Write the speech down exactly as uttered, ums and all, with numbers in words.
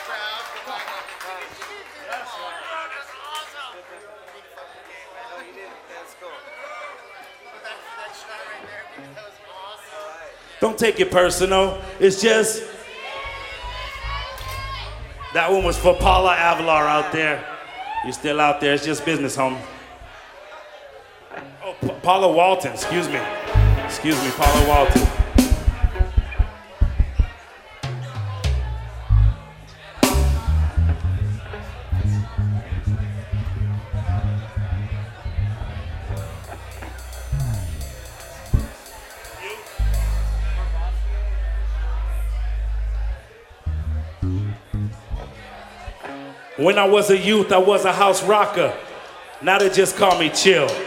Don't take it personal. It's just that one was for Paula Avalar out there. You're still out there. It's just business, homie. Oh, Pa- Paula Walton. Excuse me. Excuse me, Paula Walton. When I was a youth, I was a house rocker. Now they just call me Chill.